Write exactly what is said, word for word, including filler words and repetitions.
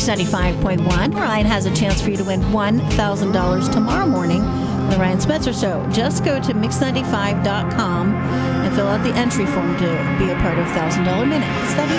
Mix ninety-five point one. Ryan has a chance for you to win one thousand dollars tomorrow morning on The Ryan Spencer Show. Just go to mix ninety-five dot com and fill out the entry form to be a part of one thousand dollars Minute. Study